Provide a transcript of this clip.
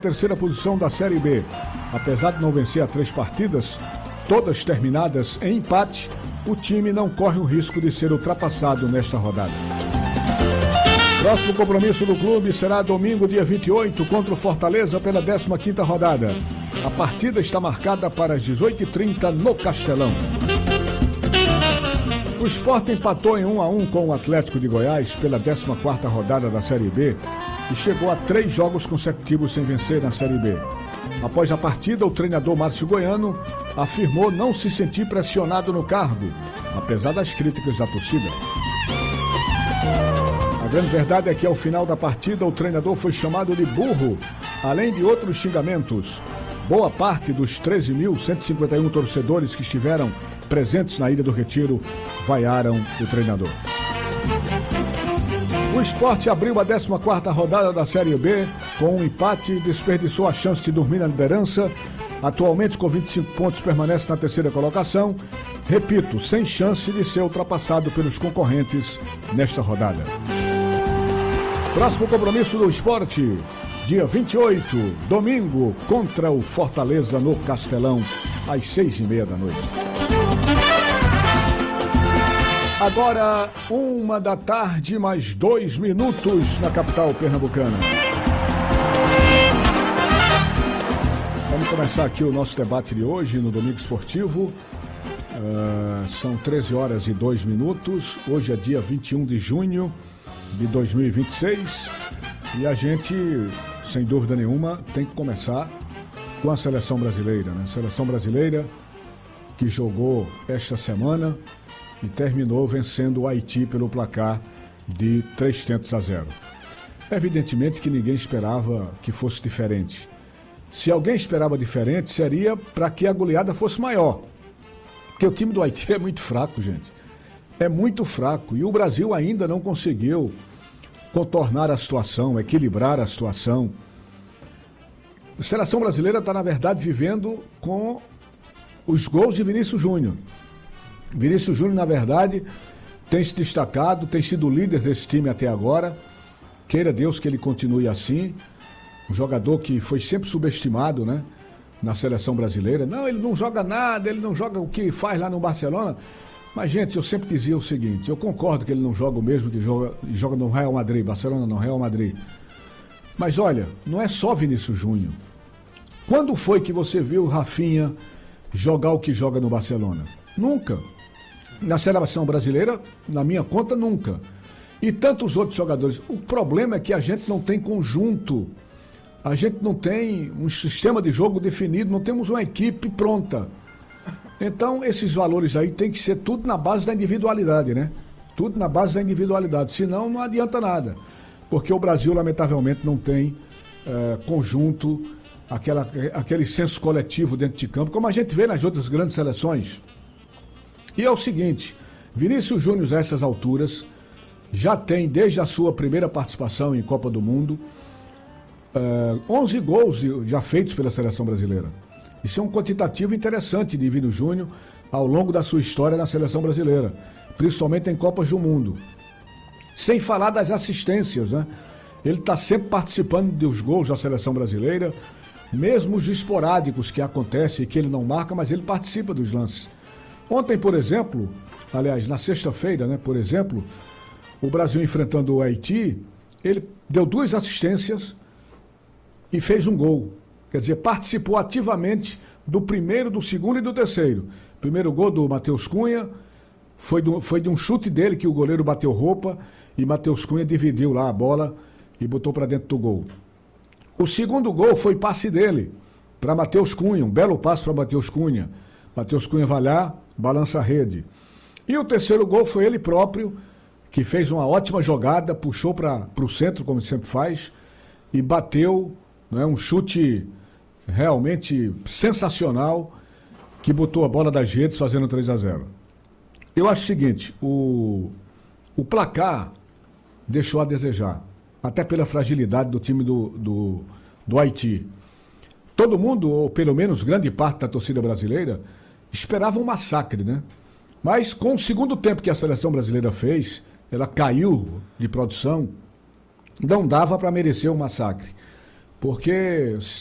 Terceira posição da Série B. Apesar de não vencer a 3 partidas, todas terminadas em empate, o time não corre o risco de ser ultrapassado nesta rodada. Próximo compromisso do clube será domingo, dia 28, contra o Fortaleza pela 15ª rodada. A partida está marcada para as 18h30 no Castelão. O Sport empatou em 1-1 com o Atlético de Goiás pela 14ª rodada da Série B e chegou a 3 jogos consecutivos sem vencer na Série B. Após a partida, o treinador Márcio Goiano afirmou não se sentir pressionado no cargo, apesar das críticas da torcida. A grande verdade é que ao final da partida o treinador foi chamado de burro, além de outros xingamentos. Boa parte dos 13.151 torcedores que estiveram presentes na Ilha do Retiro vaiaram o treinador. O Sport abriu a 14ª rodada da Série B com um empate e desperdiçou a chance de dormir na liderança. Atualmente, com 25 pontos, permanece na terceira colocação. Repito, sem chance de ser ultrapassado pelos concorrentes nesta rodada. Próximo compromisso do Sport, dia 28, domingo, contra o Fortaleza no Castelão, às 6h30 da noite. Agora, 1h mais 2 minutos na capital pernambucana. Vamos começar aqui o nosso debate de hoje no Domingo Esportivo. São 13h02. Hoje é dia 21 de junho de 2026. E a gente, sem dúvida nenhuma, tem que começar com a seleção brasileira, né? Seleção brasileira que jogou esta semana e terminou vencendo o Haiti pelo placar de 3-0. Evidentemente que ninguém esperava que fosse diferente. Se alguém esperava diferente, seria para que a goleada fosse maior. Porque o time do Haiti é muito fraco, gente. É muito fraco. E o Brasil ainda não conseguiu contornar a situação, equilibrar a situação. A seleção brasileira está, na verdade, vivendo com os gols de Vinícius Júnior. Vinícius Júnior, na verdade, tem se destacado, tem sido o líder desse time até agora. Queira Deus que ele continue assim. Um jogador que foi sempre subestimado, né, na seleção brasileira. Não, ele não joga nada, ele não joga o que faz lá no Barcelona. Mas, gente, eu sempre dizia o seguinte, eu concordo que ele não joga o mesmo que joga no Real Madrid, Barcelona não, Real Madrid. Mas, olha, não é só Vinícius Júnior. Quando foi que você viu o Rafinha jogar o que joga no Barcelona? Nunca. Na seleção brasileira, na minha conta, nunca. E tantos outros jogadores. O problema é que a gente não tem conjunto. A gente não tem um sistema de jogo definido, não temos uma equipe pronta. Então, esses valores aí tem que ser tudo na base da individualidade, né? Tudo na base da individualidade. Senão, não adianta nada. Porque o Brasil, lamentavelmente, não tem conjunto, aquele senso coletivo dentro de campo, como a gente vê nas outras grandes seleções. E é o seguinte, Vinícius Júnior, a essas alturas, já tem, desde a sua primeira participação em Copa do Mundo, 11 gols já feitos pela seleção brasileira. Isso é um quantitativo interessante de Vinícius Júnior ao longo da sua história na seleção brasileira, principalmente em Copas do Mundo. Sem falar das assistências, né? Ele está sempre participando dos gols da seleção brasileira, mesmo os esporádicos que acontecem e que ele não marca, mas ele participa dos lances. Ontem, por exemplo, aliás, na sexta-feira, né, por exemplo, o Brasil enfrentando o Haiti, ele deu 2 assistências e fez um gol. Quer dizer, participou ativamente do primeiro, do segundo e do terceiro. Primeiro gol do Matheus Cunha foi de um chute dele que o goleiro bateu roupa e Matheus Cunha dividiu lá a bola e botou para dentro do gol. O segundo gol foi passe dele para Matheus Cunha, um belo passe para Matheus Cunha. Matheus Cunha vai lá, balança a rede. E o terceiro gol foi ele próprio, que fez uma ótima jogada, puxou para o centro, como sempre faz, e bateu, né, um chute realmente sensacional, que botou a bola das redes fazendo 3-0. Eu acho o seguinte, o placar deixou a desejar, até pela fragilidade do time do Haiti. Todo mundo, ou pelo menos grande parte da torcida brasileira, esperava um massacre, né? Mas com o segundo tempo que a seleção brasileira fez, ela caiu de produção, não dava para merecer um massacre. Porque